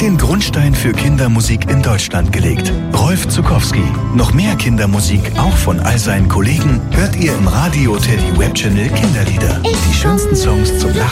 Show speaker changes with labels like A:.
A: den Grundstein für Kindermusik in Deutschland gelegt. Rolf Zuckowski. Noch mehr Kindermusik, auch von all seinen Kollegen, hört ihr im Radio Teddy Web Channel Kinderlieder. Die schönsten Songs zum Lachen